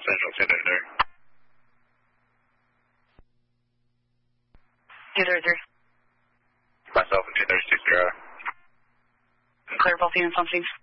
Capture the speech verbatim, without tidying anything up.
Central two thirty-three. two thirty-three. Myself and two thirty-two zero. Clear both units on scene.